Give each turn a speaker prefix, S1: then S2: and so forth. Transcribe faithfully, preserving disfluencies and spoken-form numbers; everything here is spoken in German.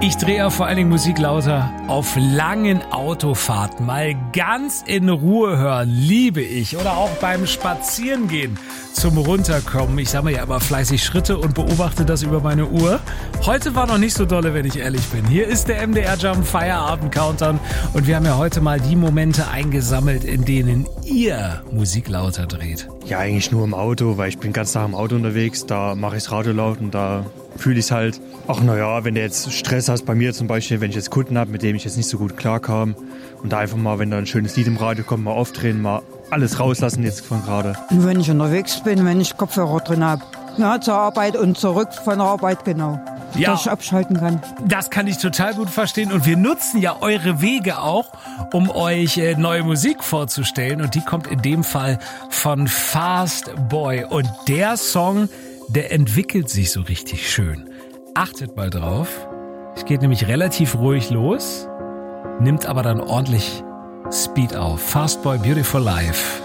S1: Ich drehe ja vor allen Dingen Musik lauter auf langen Autofahrten. Mal ganz in Ruhe hören, liebe ich. Oder auch beim Spazierengehen zum Runterkommen. Ich sammle ja immer fleißig Schritte und beobachte das über meine Uhr. Heute war noch nicht so dolle, wenn ich ehrlich bin. Hier ist der M D R Jump Feierabend Countdown. Und wir haben ja heute mal die Momente eingesammelt, in denen ihr Musik lauter dreht.
S2: Ja, eigentlich nur im Auto, weil ich bin ganz Tag im Auto unterwegs. Da mache ich das Radio laut und da fühle ich es halt. Ach naja, wenn du jetzt Stress hast, bei mir zum Beispiel, wenn ich jetzt Kunden habe, mit denen ich jetzt nicht so gut klarkam und da einfach mal, wenn da ein schönes Lied im Radio kommt, mal aufdrehen, mal alles rauslassen jetzt von gerade.
S3: Und wenn ich unterwegs bin, wenn ich Kopfhörer drin habe, ja, zur Arbeit und zurück von der Arbeit, genau.
S1: Ja,
S3: dass ich abschalten kann.
S1: Das kann ich total gut verstehen und wir nutzen ja eure Wege auch, um euch äh, neue Musik vorzustellen und die kommt in dem Fall von Fast Boy und der Song, der entwickelt sich so richtig schön. Achtet mal drauf, es geht nämlich relativ ruhig los, nimmt aber dann ordentlich Speed auf. Fast Boy, Beautiful Life.